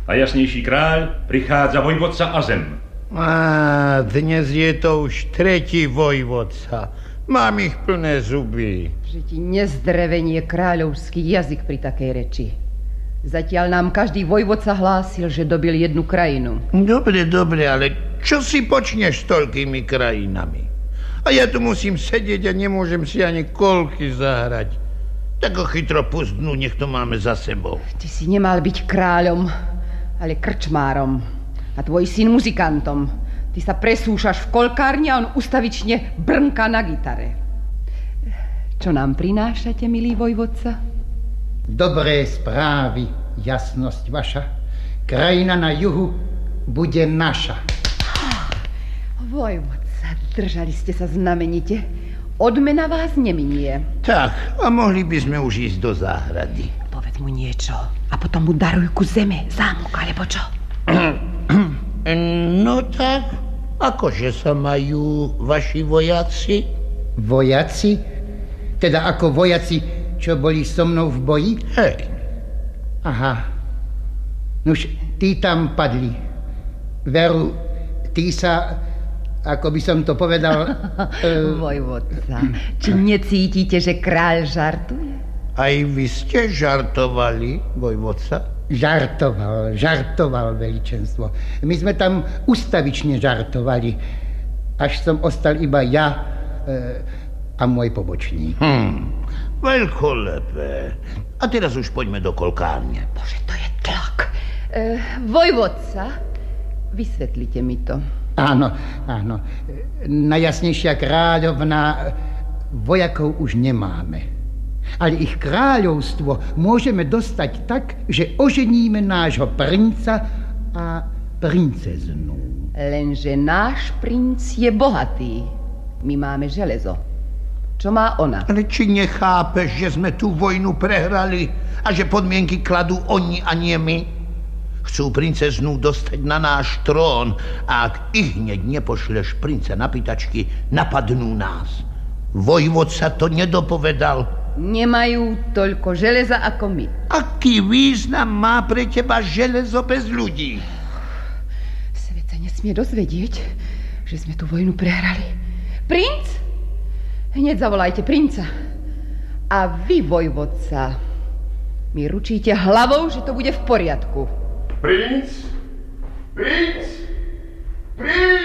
a jasnejší kráľ prichádza vojvodca a zem. Dnes je to už tretí vojvodca. Mám ich plné zuby. Že ti nezdrevenie kráľovský jazyk pri takej reči. Zatiaľ nám každý vojvodca hlásil, že dobil jednu krajinu. Dobre, ale čo si počneš s toľkými krajinami? A ja tu musím sedieť a nemôžem si ani kolky zahrať. Tak ho chytro pustnú, nech to máme za sebou. Ty si nemal byť kráľom, ale krčmárom. A tvoj syn muzikantom. Ty sa presúšaš v kolkárni a on ustavične brnká na gitare. Čo nám prinášate, milý vojvodca? Dobré správy, jasnosť vaša. Krajina na juhu bude naša. Vojvodca, držali ste sa znamenite. Odmena vás neminie. Tak, a mohli by sme už ísť do záhrady. Povedz mu niečo a potom mu daruj ku zeme, zámok alebo čo? No tak, akože sa majú vaši vojaci? Vojaci? Teda ako vojaci, čo boli so mnou v boji? Hej. Aha. Nuž, tí tam padli. Veru, tí sa, ako by som to povedal... Vojvodca, či necítite, že kráľ žartuje? Aj vy ste žartovali, vojvodca? Žartoval, veličenstvo. My sme tam ustavične žartovali, až som ostal iba ja a môj pobočník. Veľkolepé. A teraz už poďme do kolkárne. Bože, to je tlak. Vojvodca, vysvetlite mi to. Áno. Najjasnejšia kráľovna, vojakov už nemáme. Ale ich kráľovstvo môžeme dostať tak, že oženíme nášho princa a princeznu. Lenže náš princ je bohatý. My máme železo. Čo má ona? Ale či nechápeš, že sme tú vojnu prehrali a že podmienky kladú oni a nie my? Chcú princeznu dostať na náš trón a ak ich hneď nepošleš princa na pýtačky, napadnú nás. Vojvodca to nedopovedal. Nemajú toľko železa ako my. Aký význam má pre teba železo bez ľudí? Svet sa nesmie dozvedieť, že sme tú vojnu prehrali. Princ? Hneď zavolajte princa. A vy, vojvodca, mi ručíte hlavou, že to bude v poriadku. Princ? Princ? Princ?